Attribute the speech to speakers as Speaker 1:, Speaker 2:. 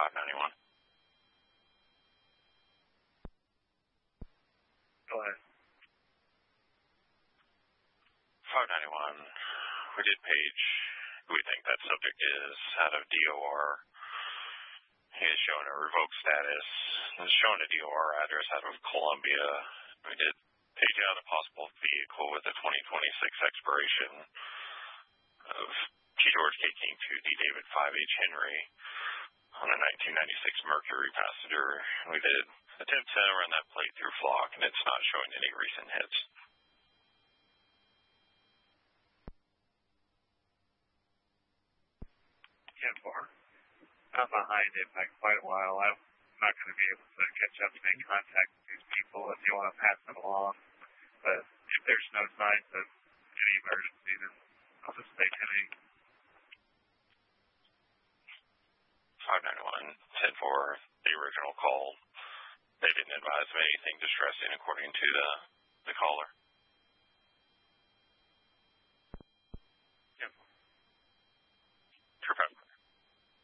Speaker 1: 591.
Speaker 2: Go ahead.
Speaker 1: 591. We did page. We think that subject is out of DOR. He is showing a revoked status. It's showing a DOR address out of Columbia. We did page out a possible vehicle with a 2026 expiration of G. George K. King 2D David 5H Henry on a 1996 Mercury Passenger. We did attempt to run that plate through Flock, and it's not showing any recent hits.
Speaker 2: I'm behind it by quite a while. I'm not going to be able to catch up and make contact with these people if you want to pass them along. But if there's no signs of any emergency, then I'll just stay
Speaker 1: 591, 10-4, the original call. They didn't advise of anything distressing according to the caller.
Speaker 2: Yep.